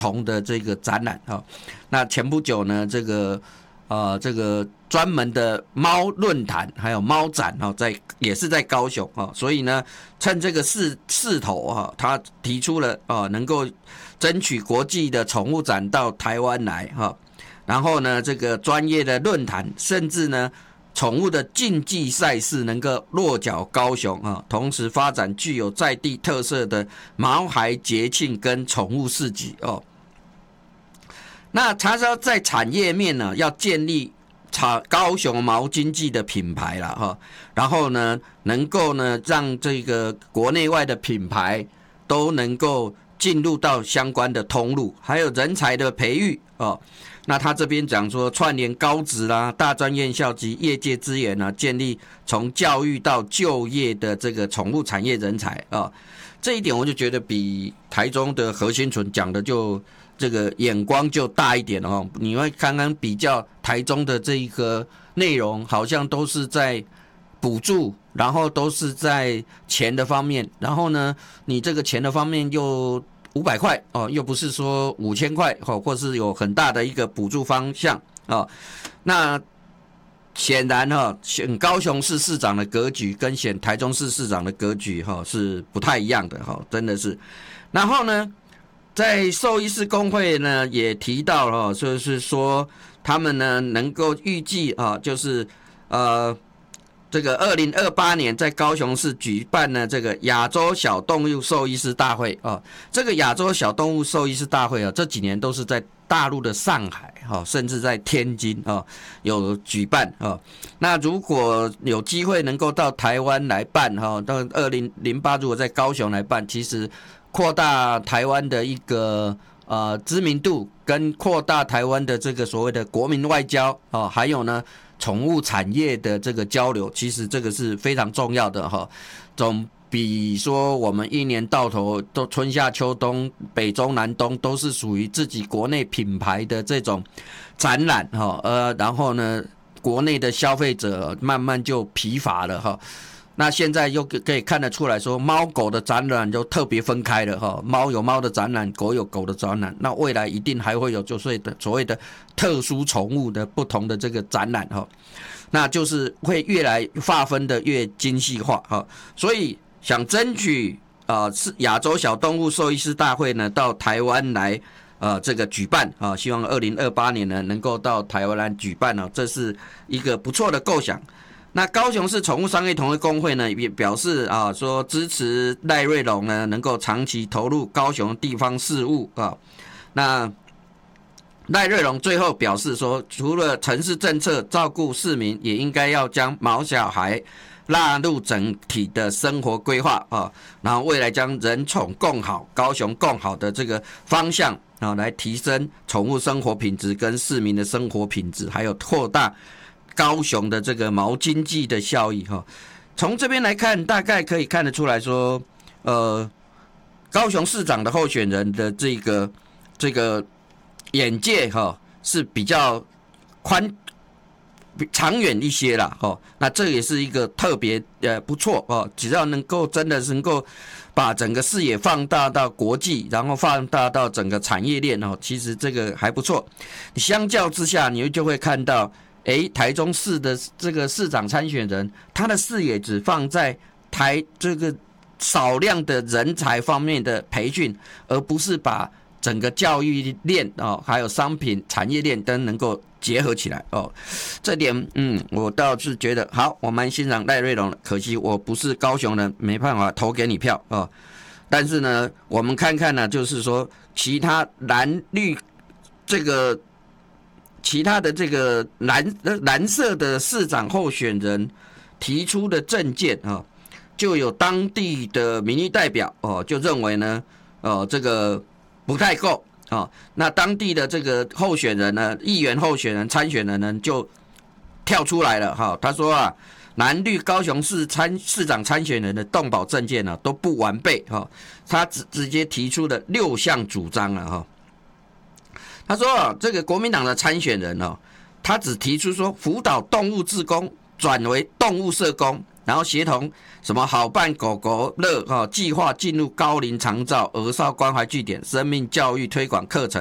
同的这个展览哈。那前不久呢，这个专门的猫论坛还有猫展哈，也是在高雄哈，所以呢，趁这个势头哈，他提出了能够争取国际的宠物展到台湾来哈，然后呢，这个专业的论坛，甚至呢，宠物的竞技赛事能够落脚高雄啊，同时发展具有在地特色的毛孩节庆跟宠物市集哦。那他说在产业面呢，要建立高雄毛经济的品牌啦哈，然后呢，能够呢让这个国内外的品牌都能够进入到相关的通路，还有人才的培育哦。那他这边讲说，串联高职啦、大专院校及业界资源啊，建立从教育到就业的这个宠物产业人才啊，这一点我就觉得比台中的何新纯讲的就这个眼光就大一点哦。你会刚刚比较台中的这一个内容，好像都是在补助，然后都是在钱的方面，然后呢，你这个钱的方面又500块哦，又不是说5000块哦，或是有很大的一个补助方向哦。那显然哈，选高雄市市长的格局跟选台中市市长的格局哈是不太一样的哈，真的是。然后呢，在兽医师公会呢也提到了，就是说他们呢能够预计啊，就是这个2028年在高雄市举办呢这个亚洲小动物兽医师大会啊，这个亚洲小动物兽医师大会啊，这几年都是在大陆的上海甚至在天津有举办那如果有机会能够到台湾来办到2008如果在高雄来办，其实扩大台湾的一个知名度，跟扩大台湾的这个所谓的国民外交还有呢宠物产业的这个交流，其实这个是非常重要的总比说我们一年到头都春夏秋冬北中南东都是属于自己国内品牌的这种展览然后呢国内的消费者慢慢就疲乏了那现在又可以看得出来说，猫狗的展览就特别分开了猫有猫的展览，狗有狗的展览。那未来一定还会有就是所谓的特殊宠物的不同的这个展览那就是会越来划分的越精细化所以想争取是亚洲小动物兽医师大会呢到台湾来这个举办希望2028年呢能够到台湾来举办这是一个不错的构想。那高雄市宠物商业同业公会呢也表示说支持赖瑞隆呢能够长期投入高雄地方事务那赖瑞隆最后表示说，除了城市政策照顾市民，也应该要将毛小孩纳入整体的生活规划然后未来将人宠共好、高雄共好的这个方向来提升宠物生活品质跟市民的生活品质，还有扩大高雄的这个毛经济的效益从这边来看，大概可以看得出来说，高雄市长的候选人的这个眼界是比较长远一些啦那这也是一个特别不错只要能够真的能够把整个视野放大到国际，然后放大到整个产业链其实这个还不错。相较之下，你就会看到台中市的这个市长参选人，他的视野只放在这个少量的人才方面的培训，而不是把整个教育链还有商品产业链都能够结合起来这点我倒是觉得好，我蛮欣赏赖瑞隆的，可惜我不是高雄人，没办法投给你票但是呢，我们看看呢，就是说其他蓝绿其他的这个蓝色的市长候选人提出的政见就有当地的民意代表就认为呢这个不太够那当地的这个候选人呢，议员候选人参选人呢就跳出来了他说蓝绿高雄市市长参选人的动保政见都不完备他直接提出了6项主张了他说这个国民党的参选人他只提出说辅导动物志工转为动物社工然后协同什么好伴狗狗乐计划进入高龄长照、儿少关怀据点、生命教育推广课程。